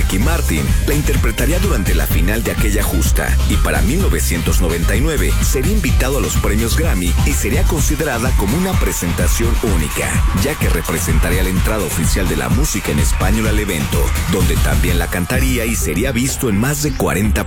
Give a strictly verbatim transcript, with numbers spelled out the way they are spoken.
Ricky Martin la interpretaría durante la final de aquella justa y para mil novecientos noventa y nueve sería invitado a los premios Grammy y sería considerada como una presentación única, ya que representaría la entrada oficial de la música en español al evento, donde también la cantaría y sería visto en más de cuarenta